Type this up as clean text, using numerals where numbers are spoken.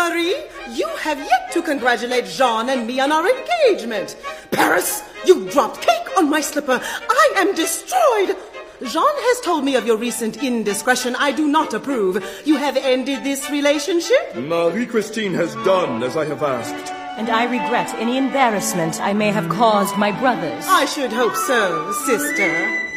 Marie, you have yet to congratulate Jean and me on our engagement. Paris, you dropped cake on my slipper. I am destroyed. Jean has told me of your recent indiscretion. I do not approve. You have ended this relationship? Marie-Christine has done as I have asked. And I regret any embarrassment I may have caused my brothers. I should hope so, sister.